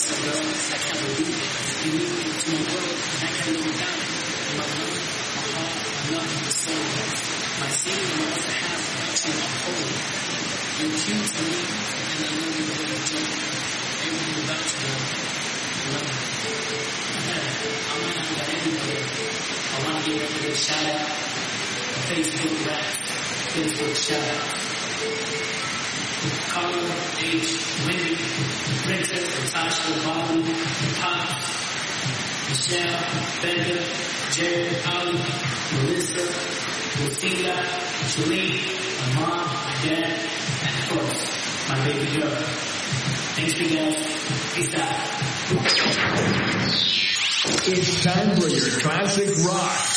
what's up, girl? I can't believe it. You lead me into my world, and I can't live without it. My love, my heart, my love, my soul. My feeling and my other half actually are holy. You're cute to me, and I know you're really joke. Everything about you, I love you. I'm not talking about anybody. I want to give everybody a shout out. Facebook rap, Facebook shout out. Carla, H, Wendy, Princess, Natasha, Bobby, Pop, Michelle, Becca, Jared, Holly, Melissa, Lucila, Shalene, my mom, my dad, and of course, my baby girl. Thanks for guys. Peace out. It's time for your classic rock.